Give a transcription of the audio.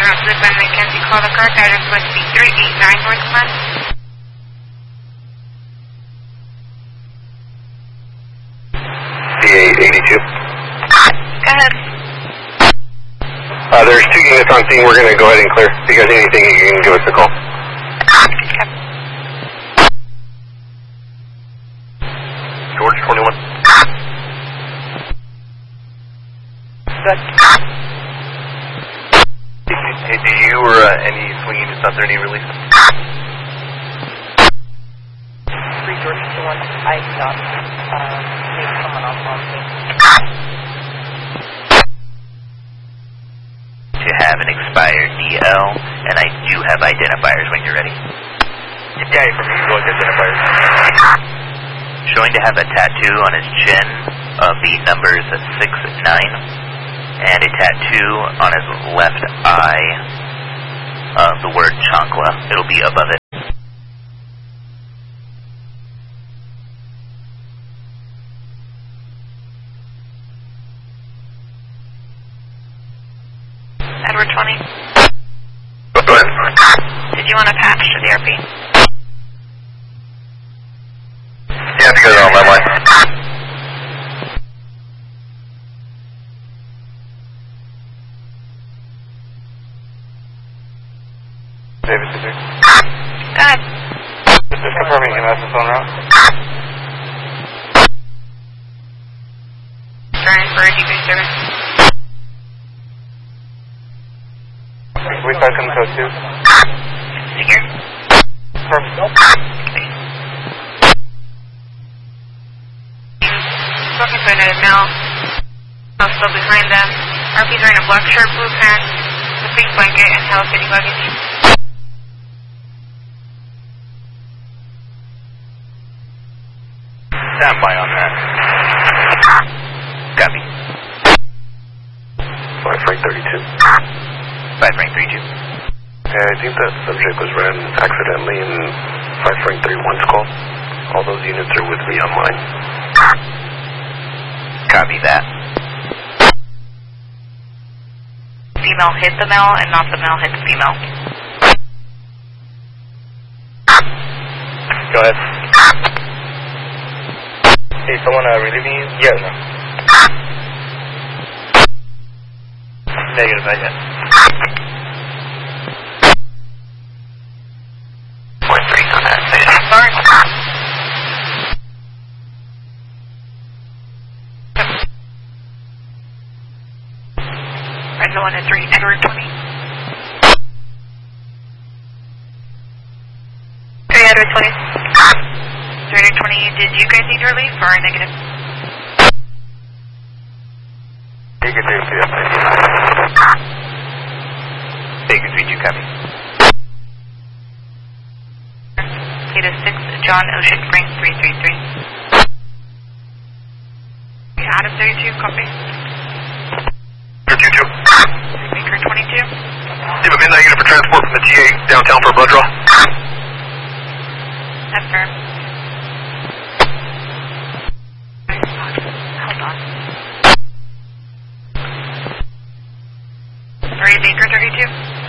Mount Loop and Mackenzie call the car. Address must be 389 North Glen. CA82. Go ahead. There's 2 units on scene. We're going to go ahead and clear. If you guys need anything, you can give us a call. George 21. Good. Hey, do you or any swing units out there need release? 3 George 21. I got need someone else on me. To have an expired DL, and I do have identifiers when you're ready. Yeah, for me, go with identifiers. Showing to have a tattoo on his chin of the numbers 6 and 9, and a tattoo on his left eye of the word chancla. It'll be above it. Edward 20. Go ahead. Did you want a patch to the RP? Yeah, I think I got on my line. David, Go ahead. just confirming EMS is on route. Starting for a degree service. We start in code 2. Secure. Perfect. Looking for another male. I'm still behind them. RP's wearing a black shirt, blue pants, a pink blanket, and Hello Kitty luggage. Stand by on that. Copy. 5 Frank 32. 5 Frank 32. Yeah, I think that subject was ran accidentally in 5 Frank 31's call. All those units are with me on mine. Copy that. Female hit the male, and not the male hit the female. Go ahead. Hey, someone relieving you? Yeah, no. Negative, not yet. Point 3 on that. Sorry. Red 1 and 3, Edward 20. Hey, Edward 20. 320, did you guys need relief or negative? Negative, yeah. Baker 32, copy. Data 6, John Ocean Springs 333. Adam 32, copy. 32. Baker 22. Give a midnight unit for transport from the TA downtown for a blood draw. Affirm. Hold on. 3 Baker 32.